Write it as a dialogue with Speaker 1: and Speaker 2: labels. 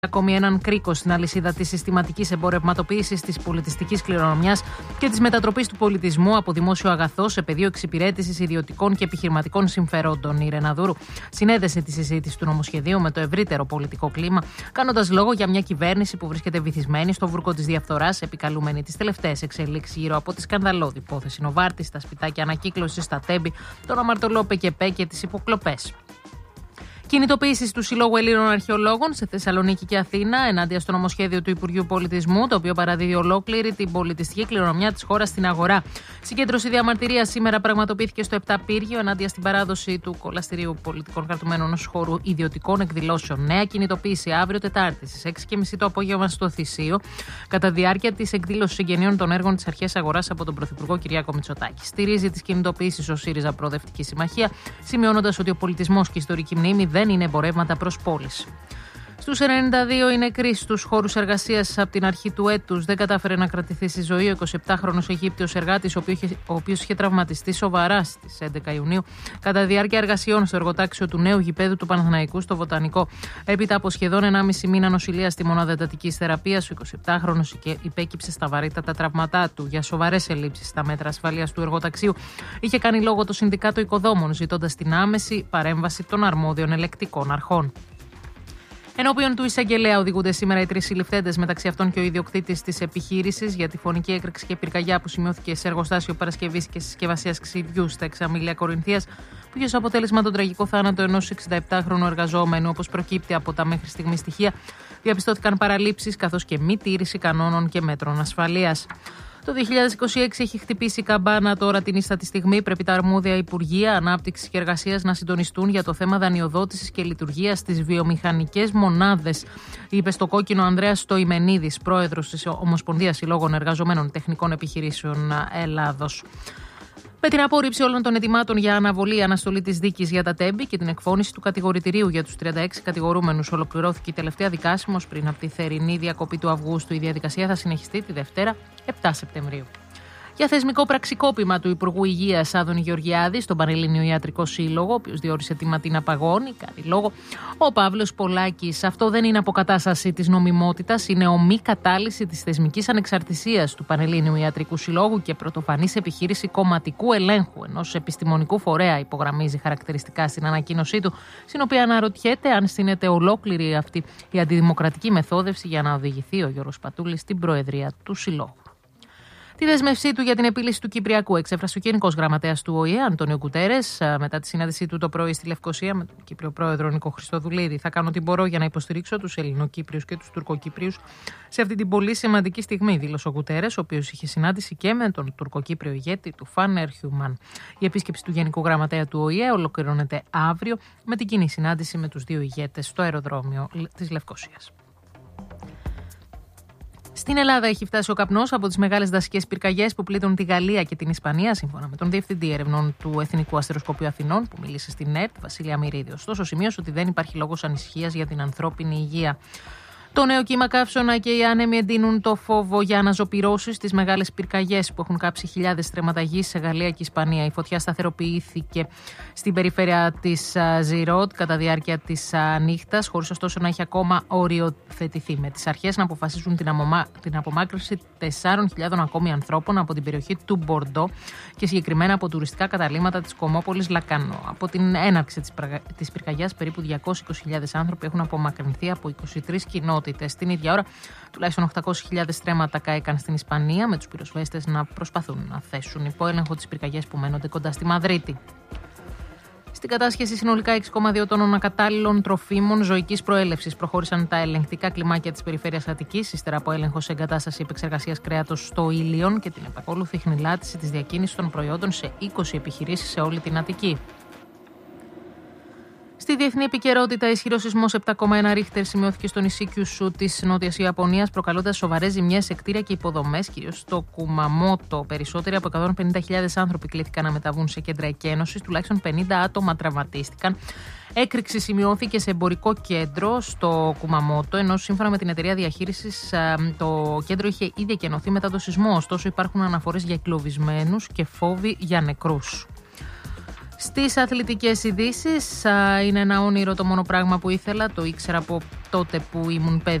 Speaker 1: ακόμη έναν κρίκο στην αλυσίδα της συστηματικής εμπορευματοποίησης της πολιτιστικής κληρονομιάς και της μετατροπής του πολιτισμού από δημόσιο αγαθό σε πεδίο εξυπηρέτησης ιδιωτικών και επιχειρηματικών συμφερόντων. Η Ρεναδούρου συνέδεσε τη συζήτηση του νομοσχεδίου με το ευρύτερο πολιτικό κλίμα, κάνοντας λόγο για μια κυβέρνηση που βρίσκεται βυθισμένη στο βούρκο της διαφθοράς, επικαλούμενη τις τελευταίες εξελίξεις γύρω από τη σκανδαλώδη υπόθεση Νοβάρτης, τα σπιτάκια ανακύκλωσης, τα τέμπη, τον αμαρτωλό ΠΚΠ και τις υποκλοπές. Κινητοποίηση του Συλλόγου Ελλήνων Αρχαιολόγων σε Θεσσαλονίκη και Αθήνα ενάντια στο νομοσχέδιο του Υπουργείου Πολιτισμού, το οποίο παραδίδει ολόκληρη την πολιτιστική κληρονομιά της χώρας στην αγορά. Συγκέντρωση διαμαρτυρίας σήμερα πραγματοποιήθηκε στο Επταπύργιο ενάντια στην παράδοση του κολαστηρίου πολιτικών κρατουμένων ως χώρου ιδιωτικών εκδηλώσεων. Νέα κινητοποίηση αύριο Τετάρτη στις 6:30 το απόγευμα στο Θησίο, κατά διάρκεια της εκδήλωσης συγγενείων των έργων της Αρχαίας Αγοράς από τον Πρωθυπουργό Κυριάκο Μητσοτάκη. Στηρίζει τις κινητοποίησεις ο ΣΥΡΙΖΑ Προοδευτική Συμμαχία, σημειώνοντας ότι ο πολιτισμός και η ιστορική μνήμη δεν είναι εμπορεύματα προς πώληση. Στους 92 οι νεκροί στους χώρους εργασίας από την αρχή του έτους. Δεν κατάφερε να κρατηθεί στη ζωή ο 27χρονος Αιγύπτιος εργάτης, ο οποίος είχε τραυματιστεί σοβαρά στις 11 Ιουνίου κατά διάρκεια εργασιών στο εργοτάξιο του νέου γηπέδου του Παναθηναϊκού στο Βοτανικό. Έπειτα από σχεδόν 1,5 μήνα νοσηλεία στη μονάδα εντατικής θεραπείας, ο 27χρονος υπέκυψε στα βαρύτατα τραυματά του για σοβαρές ελλείψεις στα μέτρα ασφαλείας του εργοταξίου. Είχε κάνει λόγο το Συνδικάτο Οικοδόμων, ζητώντας την άμεση παρέμβαση των αρμόδιων ελεκτικών αρχών. Ενώπιον του εισαγγελέα οδηγούνται σήμερα οι 3 συλληφθέντες, μεταξύ αυτών και ο ιδιοκτήτης της επιχείρησης, για τη φωνική έκρηξη και πυρκαγιά που σημειώθηκε σε εργοστάσιο παρασκευής και συσκευασίας ξυδιού στα Εξαμήλια Κορινθίας, που είχε ως αποτέλεσμα τον τραγικό θάνατο ενός 67χρονου εργαζόμενου. Όπως προκύπτει από τα μέχρι στιγμή στοιχεία, διαπιστώθηκαν παραλήψεις καθώς και μη τήρηση κανόνων και μέτρων ασφαλείας. Το 2026 έχει χτυπήσει η καμπάνα. Τώρα την ίστατη στιγμή πρέπει τα αρμόδια Υπουργεία Ανάπτυξης και Εργασίας να συντονιστούν για το θέμα δανειοδότησης και λειτουργίας στις βιομηχανικές μονάδες, είπε στο κόκκινο Ανδρέας Στοημενίδης, πρόεδρος της Ομοσπονδίας Συλλόγων Εργαζομένων Τεχνικών Επιχειρήσεων Ελλάδος. Με την απόρριψη όλων των αιτημάτων για αναβολή αναστολή της δίκης για τα τέμπη και την εκφώνηση του κατηγορητηρίου για τους 36 κατηγορούμενους, ολοκληρώθηκε η τελευταία δικάσιμος πριν από τη θερινή διακοπή του Αυγούστου. Η διαδικασία θα συνεχιστεί τη Δευτέρα 7 Σεπτεμβρίου. Για θεσμικό πραξικόπημα του Υπουργού Υγείας Άδωνη Γεωργιάδη στον Πανελλήνιο Ιατρικό Σύλλογο, ο οποίος διόρισε τη Ματίνα Παγώνη, κάνει λόγο ο Παύλος Πολάκης. Αυτό δεν είναι αποκατάσταση της νομιμότητας, είναι ομή κατάλυση της θεσμικής ανεξαρτησίας του Πανελλήνιου Ιατρικού Συλλόγου και πρωτοφανής επιχείρηση κομματικού ελέγχου ενός επιστημονικού φορέα, υπογραμμίζει χαρακτηριστικά στην ανακοίνωσή του, στην οποία αναρωτιέται αν στείνεται ολόκληρη αυτή η αντιδημοκρατική μεθόδευση για να οδηγηθεί ο Γιώργος Πατούλης στην προεδρία του Συλλόγου. Τη δέσμευσή του για την επίλυση του Κυπριακού εξέφρασε ο Γενικός Γραμματέας του ΟΗΕ, Αντώνιο Γκουτέρες, μετά τη συνάντησή του το πρωί στη Λευκοσία με τον Κύπριο Πρόεδρο Νίκο Χριστοδουλίδη. Θα κάνω ό,τι μπορώ για να υποστηρίξω τους Ελληνοκύπριους και τους Τουρκοκύπριους σε αυτή την πολύ σημαντική στιγμή, δήλωσε ο Γκουτέρες, ο οποίος είχε συνάντηση και με τον Τουρκοκύπριο ηγέτη του Φάνερ Χιούμαν. Η επίσκεψη του Γενικού Γραμματέα του ΟΗΕ ολοκληρώνεται αύριο με την κοινή συνάντηση με τους δύο ηγέτες στο αεροδρόμιο της Λευκοσίας. Στην Ελλάδα έχει φτάσει ο καπνός από τις μεγάλες δασικές πυρκαγιές που πλήττουν τη Γαλλία και την Ισπανία, σύμφωνα με τον Διευθυντή Ερευνών του Εθνικού Αστεροσκοπείου Αθηνών, που μίλησε στην ΕΡΤ, Βασίλεια Μυρίδη. Ωστόσο, σημείωσε ότι δεν υπάρχει λόγος ανησυχίας για την ανθρώπινη υγεία. Το νέο κύμα καύσωνα και οι άνεμοι εντείνουν το φόβο για αναζωπυρώσεις στις μεγάλες πυρκαγιές που έχουν κάψει χιλιάδες στρέμματα γης σε Γαλλία και Ισπανία. Η φωτιά σταθεροποιήθηκε στην περιφέρεια της Ζιρότ κατά διάρκεια της νύχτας, χωρίς ωστόσο να έχει ακόμα οριοθετηθεί, με τις αρχές να αποφασίσουν την απομάκρυνση 4.000 ακόμη ανθρώπων από την περιοχή του Μπορντό και συγκεκριμένα από τουριστικά καταλύματα της κομμόπολης Λακανό. Από την έναρξη της πυρκαγιάς, περίπου 220.000 άνθρωποι έχουν απομακρυνθεί από 23 κοινότητες. Την ίδια ώρα, τουλάχιστον 800.000 στρέμματα κάηκαν στην Ισπανία, με τους πυροσβέστες να προσπαθούν να θέσουν υπό έλεγχο τις πυρκαγιές που μένονται κοντά στη Μαδρίτη. Στην κατάσχεση συνολικά 6,2 τόνων ακατάλληλων τροφίμων ζωικής προέλευσης προχώρησαν τα ελεγκτικά κλιμάκια της περιφέρειας Αττικής, ύστερα από έλεγχο σε εγκατάσταση επεξεργασίας κρέατος στο Ήλιον και την επακόλουθη χνηλάτιση της διακίνησης των προϊόντων σε 20 επιχειρήσεις σε όλη την Αττική. Στη διεθνή επικαιρότητα, ισχυρός σεισμός 7,1 Ρίχτερ σημειώθηκε στο νησί Κιουσού της Νότιας Ιαπωνίας, προκαλώντας σοβαρές ζημιές σε κτίρια και υποδομές, κυρίως στο Κουμαμότο. Περισσότεροι από 150.000 άνθρωποι κλήθηκαν να μεταβούν σε κέντρα εκένωσης, τουλάχιστον 50 άτομα τραυματίστηκαν. Έκρηξη σημειώθηκε σε εμπορικό κέντρο στο Κουμαμότο, ενώ σύμφωνα με την εταιρεία διαχείρισης το κέντρο είχε ήδη εκενωθεί μετά το σεισμό. Ωστόσο, υπάρχουν αναφορές για εγκλωβισμένους και φόβοι για νεκρούς. Στις αθλητικές ειδήσεις, είναι ένα όνειρο το μόνο πράγμα που ήθελα. Το ήξερα από τότε που ήμουν παιδί.